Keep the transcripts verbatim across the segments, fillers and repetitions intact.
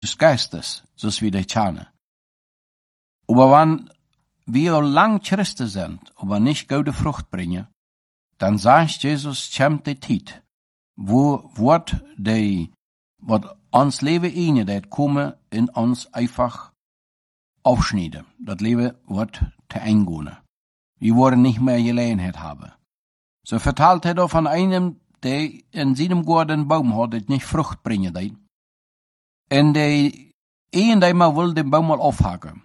des Geistes, so wie die Tjane. Aber wenn wir lang Christen sind, aber nicht gute Frucht bringen, dann sagt Jesus, kommt die Zeit, wo wird die, wat ons Leben eine, das kommen, in uns einfach aufschneiden. Das Leben wird zu eingehen. Wir wollen nicht mehr Gelegenheit haben. So vertelt er von einem, der in seinem Garten einen Baum hat, der nicht Frucht bringen will. Und der einen, der mal will, den Baum mal aufhaken.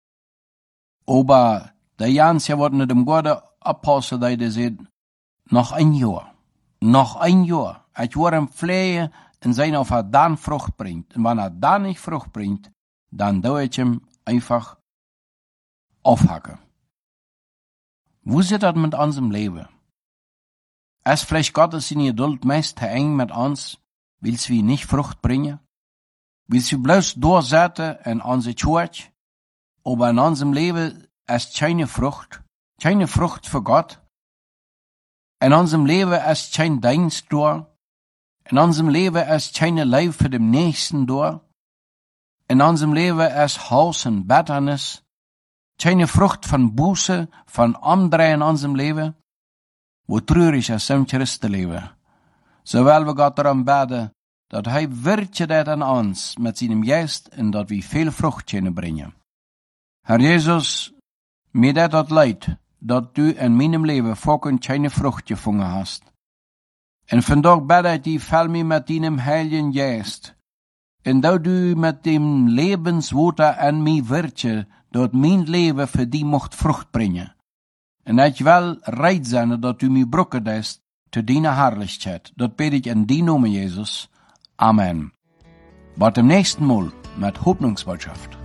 Aber der Jans, der wird in dem Garten abpassen, der sagt, noch ein Jahr, noch ein Jahr. Ich will ihm flehen und sehen, ob er dann Frucht bringt. Und wenn er dann nicht Frucht bringt, dann tue ich ihm einfach aufhaken. Wo sieht das mit unserem Leben? Ist vielleicht Gottes in Geduld meist zu eng mit uns, willst wir nicht Frucht bringen? Willst wir bloß durchsetzen in unsere Church, aber in unserem Leben ist keine Frucht, keine Frucht für Gott. In unserem Leben ist kein Dienst da. In unserem Leben ist keine Liebe für den Nächsten da. In unserem Leben ist Haus und Bitternis. Keine Frucht von Buße, von Umdrehen in unserem Leben. Wo traurig ist im Christenleben. So wollen wir Gott darum beten, dass er wirkt das an uns mit seinem Geist und dass wir viel Frucht können bringen. Herr Jesus, mir das dort leid, dass du in meinem Leben vorhin keine Frucht gefunden hast. Und von dort bete ich dich, fall mir mit deinem Heiligen Geist. Und da du mit dem Lebenswasser an mir wirkst, dort mein Leben für dich mocht Frucht bringen. Und ich will reit sein, dass du mir brücken lässt, zu deiner Herrlichkeit. Dort bete ich in deinem Namen, Jesus. Amen. Bis zum nächsten Mal mit Hoffnungsbotschaft.